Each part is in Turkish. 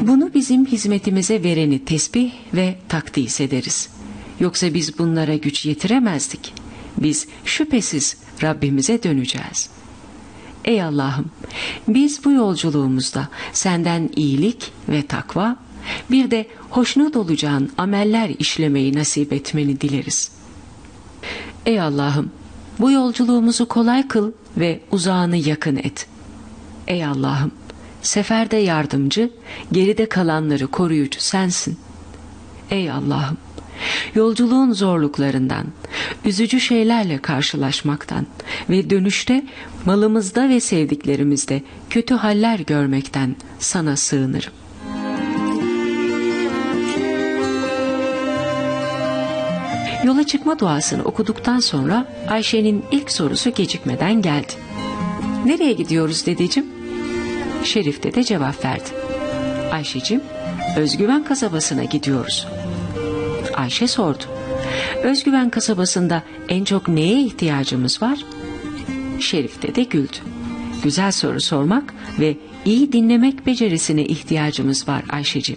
Bunu bizim hizmetimize vereni tesbih ve takdis ederiz. Yoksa biz bunlara güç yetiremezdik. Biz şüphesiz Rabbimize döneceğiz. Ey Allah'ım, biz bu yolculuğumuzda senden iyilik ve takva, bir de hoşnut olacağın ameller işlemeyi nasip etmeni dileriz. Ey Allah'ım, bu yolculuğumuzu kolay kıl ve uzağını yakın et. Ey Allah'ım, seferde yardımcı, geride kalanları koruyucu sensin. Ey Allah'ım, yolculuğun zorluklarından, üzücü şeylerle karşılaşmaktan ve dönüşte malımızda ve sevdiklerimizde kötü haller görmekten sana sığınırım. Yola çıkma duasını okuduktan sonra Ayşe'nin ilk sorusu gecikmeden geldi. Nereye gidiyoruz dedeciğim? Şerif dede cevap verdi. Ayşeciğim, Özgüven kasabasına gidiyoruz. Ayşe sordu. Özgüven kasabasında en çok neye ihtiyacımız var? Şerif dede güldü. Güzel soru sormak ve iyi dinlemek becerisine ihtiyacımız var Ayşeciğim.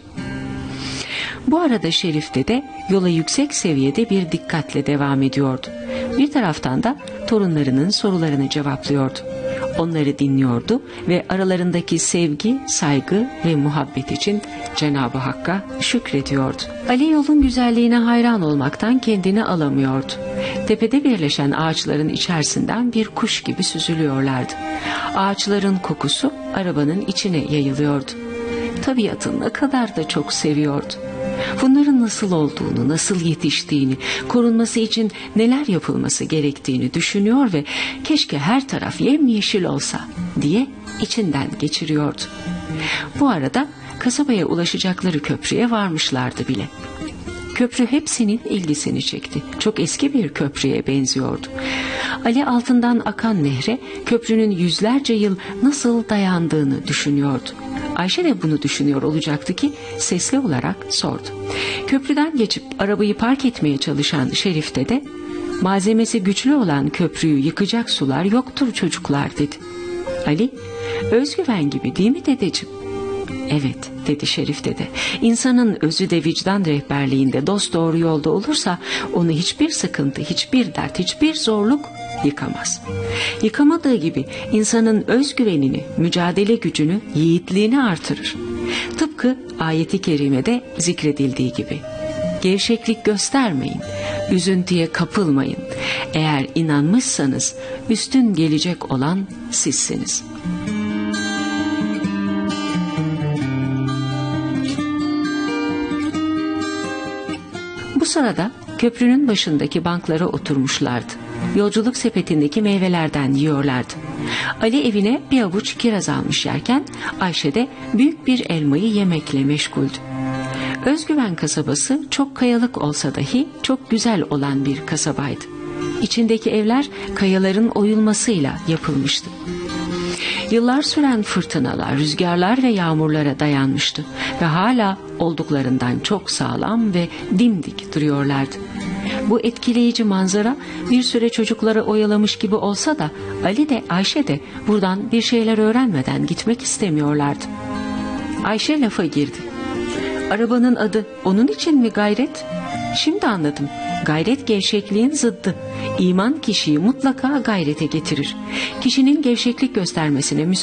Bu arada Şerif dede yola yüksek seviyede bir dikkatle devam ediyordu. Bir taraftan da torunlarının sorularını cevaplıyordu. Onları dinliyordu ve aralarındaki sevgi, saygı ve muhabbet için Cenab-ı Hakk'a şükrediyordu. Ali yolun güzelliğine hayran olmaktan kendini alamıyordu. Tepede birleşen ağaçların içerisinden bir kuş gibi süzülüyorlardı. Ağaçların kokusu arabanın içine yayılıyordu. Tabiatı ne kadar da çok seviyordu. Bunların nasıl olduğunu, nasıl yetiştiğini, korunması için neler yapılması gerektiğini düşünüyor ve keşke her taraf yemyeşil olsa diye içinden geçiriyordu. Bu arada kasabaya ulaşacakları köprüye varmışlardı bile. Köprü hepsinin ilgisini çekti. Çok eski bir köprüye benziyordu. Ali altından akan nehre köprünün yüzlerce yıl nasıl dayandığını düşünüyordu. Ayşe de bunu düşünüyor olacaktı ki sesli olarak sordu. Köprüden geçip arabayı park etmeye çalışan Şerif dede, malzemesi güçlü olan köprüyü yıkacak sular yoktur çocuklar dedi. Ali, Özgüven gibi değil mi dedeciğim? Evet dedi Şerif dede. İnsanın özü de vicdan rehberliğinde dosdoğru yolda olursa onu hiçbir sıkıntı, hiçbir dert, hiçbir zorluk yıkamaz. Yıkamadığı gibi insanın özgüvenini, mücadele gücünü, yiğitliğini artırır. Tıpkı ayeti kerimede zikredildiği gibi. Gevşeklik göstermeyin, üzüntüye kapılmayın. Eğer inanmışsanız üstün gelecek olan sizsiniz. Bu sırada köprünün başındaki banklara oturmuşlardı. Yolculuk sepetindeki meyvelerden yiyorlardı. Ali evine bir avuç kiraz almış yerken Ayşe de büyük bir elmayı yemekle meşguldü. Özgüven kasabası çok kayalık olsa dahi çok güzel olan bir kasabaydı. İçindeki evler kayaların oyulmasıyla yapılmıştı. Yıllar süren fırtınalar, rüzgarlar ve yağmurlara dayanmıştı ve hala olduklarından çok sağlam ve dimdik duruyorlardı. Bu etkileyici manzara bir süre çocukları oyalamış gibi olsa da Ali de Ayşe de buradan bir şeyler öğrenmeden gitmek istemiyorlardı. Ayşe lafa girdi. Arabanın adı onun için mi Gayret? Şimdi anladım. Gayret gevşekliğin zıddı. İman kişiyi mutlaka gayrete getirir. Kişinin gevşeklik göstermesine